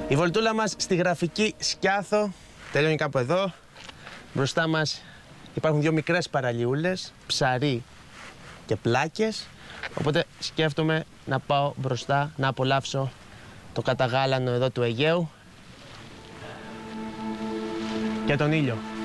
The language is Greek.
Η βολτούλα μας στη γραφική Σκιάθο τελειώνει κάπου εδώ. Μπροστά μας υπάρχουν δύο μικρές παραλιούλες, ψαρί και πλάκες. Οπότε σκέφτομαι να πάω μπροστά να απολαύσω το καταγάλανο εδώ του Αιγαίου και τον ήλιο.